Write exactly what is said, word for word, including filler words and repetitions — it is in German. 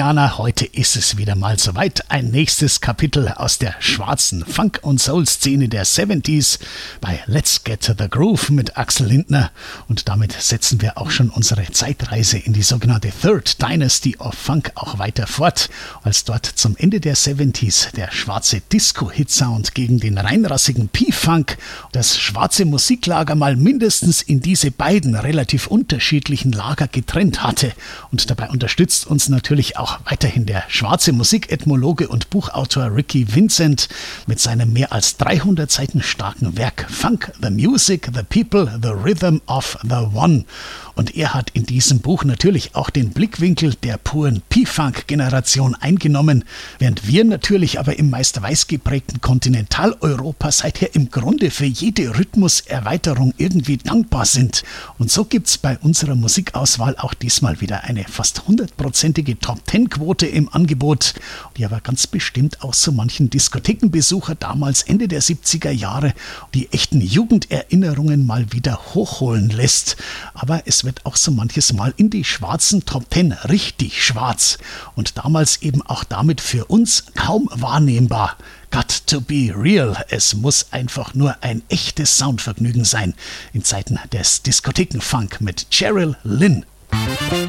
Indianer, heute ist es wieder mal soweit. Ein nächstes Kapitel aus der schwarzen Funk- und Soul-Szene der siebziger bei Let's Get to the Groove mit Axel Lindner. Und damit setzen wir auch schon unsere Zeitreise in die sogenannte Third Dynasty of Funk auch weiter fort, als dort zum Ende der siebziger der schwarze Disco-Hit-Sound gegen den reinrassigen P-Funk das schwarze Musiklager mal mindestens in diese beiden relativ unterschiedlichen Lager getrennt hatte. Und dabei unterstützt uns natürlich auch weiterhin der schwarze Musikethnologe und Buchautor Ricky Vincent mit seinem mehr als dreihundert Seiten starken Werk Funk, the Music, the People, the Rhythm of the One. Und er hat in diesem Buch natürlich auch den Blickwinkel der puren P-Funk-Generation eingenommen, während wir natürlich aber im meist weiß geprägten Kontinentaleuropa seither im Grunde für jede Rhythmuserweiterung irgendwie dankbar sind. Und so gibt's bei unserer Musikauswahl auch diesmal wieder eine fast hundertprozentige Top-Ten-Quote im Angebot, die aber ganz bestimmt auch so manchen Diskothekenbesucher damals Ende der siebziger Jahre die echten Jugenderinnerungen mal wieder hochholen lässt. Aber es wird auch so manches Mal in die schwarzen Top Ten richtig schwarz und damals eben auch damit für uns kaum wahrnehmbar. Got to be real. Es muss einfach nur ein echtes Soundvergnügen sein in Zeiten des Diskothekenfunk mit Cheryl Lynn.